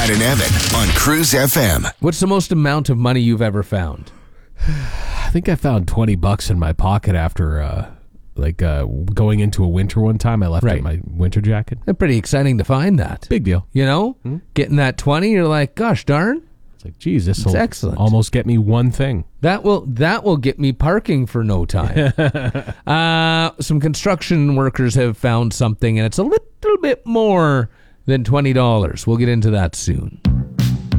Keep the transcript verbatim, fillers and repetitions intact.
Brad and Evan on Cruise F M. What's the most amount of money you've ever found? I think I found twenty bucks in my pocket after uh, like uh, going into a winter one time. I left Right. out my winter jacket. It's pretty exciting to find that. Big deal. You know? Hmm? Getting that twenty, you're like, gosh darn. It's like, geez, this It's will excellent. almost get me one thing. That will that will get me parking for no time. uh, some construction workers have found something, and it's a little bit more than twenty dollars. We'll get into that soon.